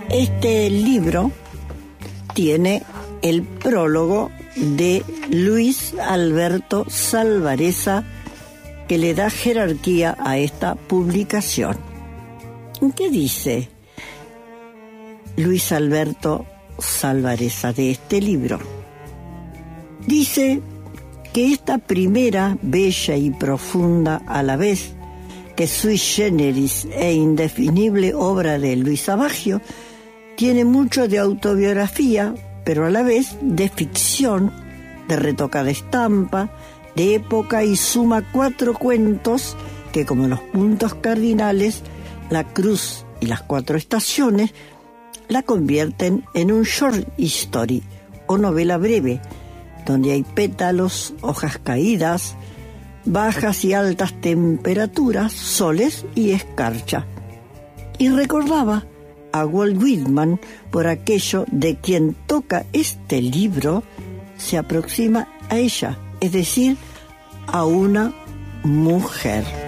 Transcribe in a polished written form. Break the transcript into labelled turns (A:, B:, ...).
A: Este libro tiene el prólogo de Luis Alberto Salvarezza, que le da jerarquía a esta publicación. ¿Qué dice Luis Alberto Salvarezza de este libro? Dice que esta primera, bella y profunda a la vez, que sui generis e indefinible obra de Luis Abagio, tiene mucho de autobiografía, pero a la vez de ficción, de retocada estampa, de época, y suma 4 cuentos que, como los puntos cardinales, la cruz y las 4 estaciones, la convierten en un short story o novela breve, donde hay pétalos, hojas caídas, bajas y altas temperaturas, soles y escarcha. Y recordaba a Walt Whitman por aquello de quien toca este libro se aproxima a ella, es decir, a una mujer.